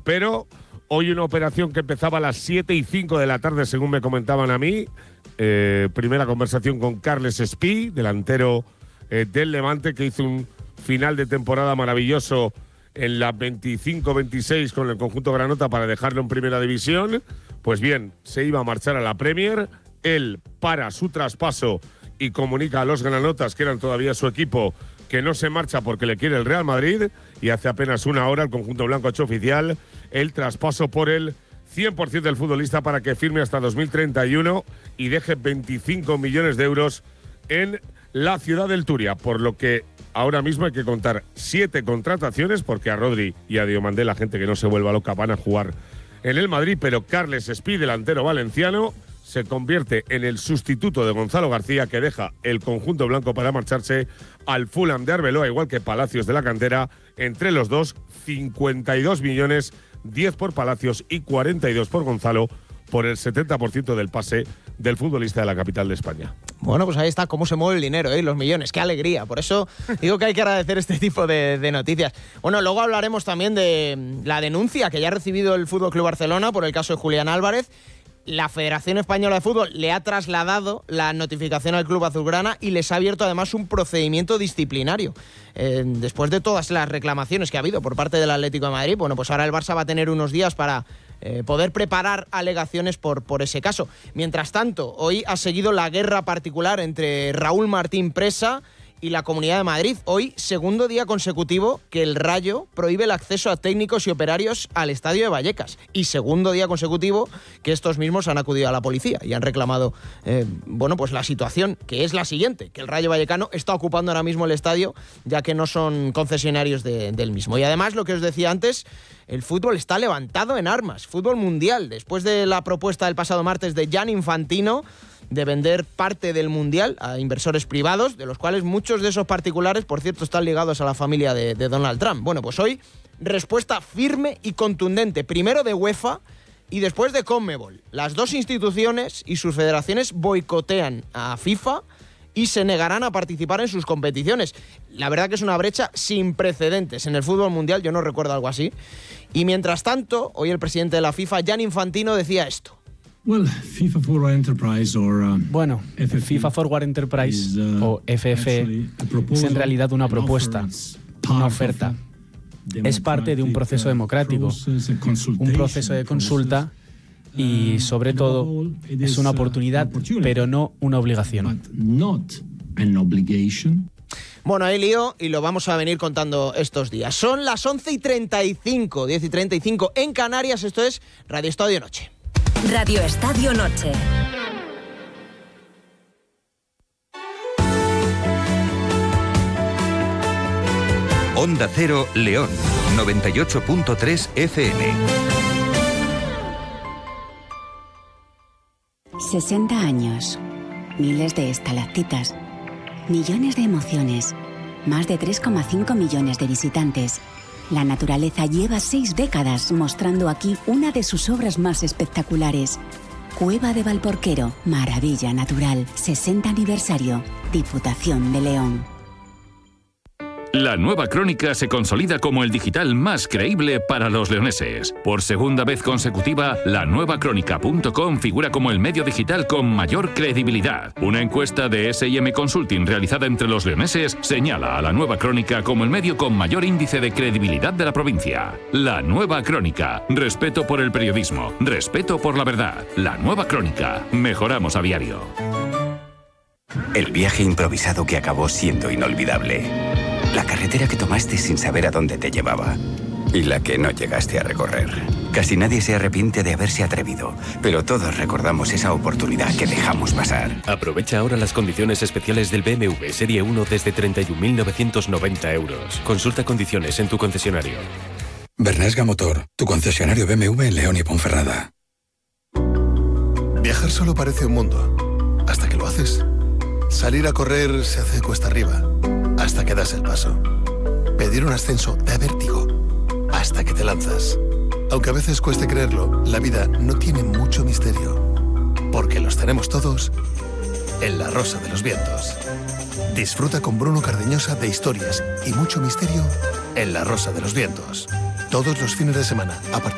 Pero hoy una operación que empezaba a las 7:05 de la tarde, según me comentaban a mí. Primera conversación con Carles Espí, delantero del Levante, que hizo un final de temporada maravilloso en la 25-26 con el conjunto granota para dejarlo en primera división. Pues bien, se iba a marchar a la Premier. Él para su traspaso y comunica a los granotas, que eran todavía su equipo, que no se marcha porque le quiere el Real Madrid. Y hace apenas una hora el conjunto blanco ha hecho oficial el traspaso por el 100% del futbolista para que firme hasta 2031 y deje 25 millones de euros en la ciudad del Turia, por lo que ahora mismo hay que contar 7 contrataciones, porque a Rodri y a Diomandé, la gente que no se vuelva loca, van a jugar en el Madrid, pero Carles Espí, delantero valenciano, se convierte en el sustituto de Gonzalo García, que deja el conjunto blanco para marcharse al Fulham de Arbeloa, igual que Palacios de la cantera. Entre los dos, 52 millones, 10 por Palacios y 42 por Gonzalo, por el 70% del pase del futbolista de la capital de España. Bueno, pues ahí está cómo se mueve el dinero, los millones, qué alegría. Por eso digo que hay que agradecer este tipo de noticias. Bueno, luego hablaremos también de la denuncia que ya ha recibido el FC Barcelona por el caso de Julián Álvarez. La Federación Española de Fútbol le ha trasladado la notificación al club azulgrana y les ha abierto además un procedimiento disciplinario. Después de todas las reclamaciones que ha habido por parte del Atlético de Madrid, bueno, pues ahora el Barça va a tener unos días para poder preparar alegaciones por ese caso. Mientras tanto, hoy ha seguido la guerra particular entre Raúl Martín Presa y la Comunidad de Madrid. Hoy, segundo día consecutivo que el Rayo prohíbe el acceso a técnicos y operarios al estadio de Vallecas. Y segundo día consecutivo que estos mismos han acudido a la policía y han reclamado, pues la situación, que es la siguiente, que el Rayo Vallecano está ocupando ahora mismo el estadio, ya que no son concesionarios del mismo. Y además, lo que os decía antes, el fútbol está levantado en armas, fútbol mundial, después de la propuesta del pasado martes de Gianni Infantino de vender parte del Mundial a inversores privados, de los cuales muchos de esos particulares, por cierto, están ligados a la familia de Donald Trump. Bueno, pues hoy, respuesta firme y contundente, primero de UEFA y después de CONMEBOL. Las dos instituciones y sus federaciones boicotean a FIFA y se negarán a participar en sus competiciones. La verdad que es una brecha sin precedentes en el fútbol mundial, yo no recuerdo algo así. Y mientras tanto, hoy el presidente de la FIFA, Gianni Infantino, decía esto. FIFA Forward Enterprise o FF es en realidad una propuesta, una oferta. Es parte de un proceso democrático, un proceso de consulta y, sobre todo, es una oportunidad, pero no una obligación. Bueno, hay lío y lo vamos a venir contando estos días. Son las 11:35, 10:35 en Canarias. Esto es Radio Estadio Noche. Radio Estadio Noche. Onda Cero León, 98.3 FM. 60 años, miles de estalactitas, millones de emociones, más de 3,5 millones de visitantes. La naturaleza lleva 6 décadas mostrando aquí una de sus obras más espectaculares. Cueva de Valporquero, maravilla natural, 60 aniversario, Diputación de León. La Nueva Crónica se consolida como el digital más creíble para los leoneses. Por segunda vez consecutiva, lanuevacrónica.com figura como el medio digital con mayor credibilidad. Una encuesta de S&M Consulting realizada entre los leoneses señala a La Nueva Crónica como el medio con mayor índice de credibilidad de la provincia. La Nueva Crónica. Respeto por el periodismo. Respeto por la verdad. La Nueva Crónica. Mejoramos a diario. El viaje improvisado que acabó siendo inolvidable. La carretera que tomaste sin saber a dónde te llevaba. Y la que no llegaste a recorrer. Casi nadie se arrepiente de haberse atrevido, pero todos recordamos esa oportunidad que dejamos pasar. Aprovecha ahora las condiciones especiales del BMW Serie 1 desde 31.990 euros. Consulta condiciones en tu concesionario. Bernesga Motor, tu concesionario BMW en León y Ponferrada. Viajar solo parece un mundo, hasta que lo haces. Salir a correr se hace cuesta arriba, hasta que das el paso. Pedir un ascenso da vértigo, hasta que te lanzas. Aunque a veces cueste creerlo, la vida no tiene mucho misterio, porque los tenemos todos en La Rosa de los Vientos. Disfruta con Bruno Cardeñosa de historias y mucho misterio en La Rosa de los Vientos. Todos los fines de semana, a partir